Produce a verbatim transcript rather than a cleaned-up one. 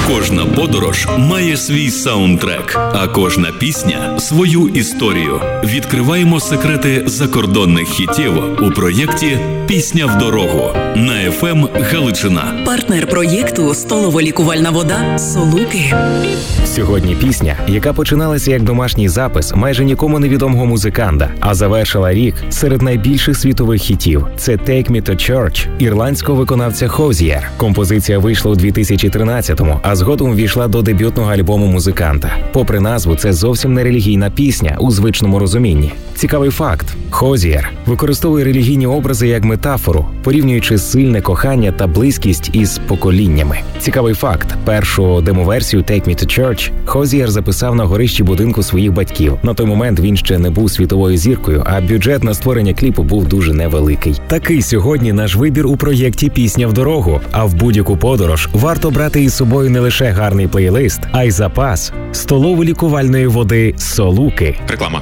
Кожна подорож має свій саундтрек, а кожна пісня – свою історію. Відкриваємо секрети закордонних хітів у проєкті «Пісня в дорогу» на еф ем Галичина. Партнер проєкту – столово-лікувальна вода «Солуки». Сьогодні пісня, яка починалася як домашній запис майже нікому невідомого музиканта, а завершила рік серед найбільших світових хітів. Це «Take Me to Church» ірландського виконавця Hozier. Композиція вийшла у дві тисячі тринадцятому, а згодом ввійшла до дебютного альбому музиканта. Попри назву, це зовсім не релігійна пісня у звичному розумінні. Цікавий факт. Hozier використовує релігійні образи як метафору, порівнюючи сильне кохання та близькість із поколіннями. Цікавий факт. Першу демоверсію «Take Me to Church» Hozier записав на горищі будинку своїх батьків. На той момент він ще не був світовою зіркою, а бюджет на створення кліпу був дуже невеликий. Такий сьогодні наш вибір у проєкті «Пісня в дорогу». А в будь-яку подорож варто брати із собою не лише гарний плейлист, а й запас столово-лікувальної води «Солуки». Реклама.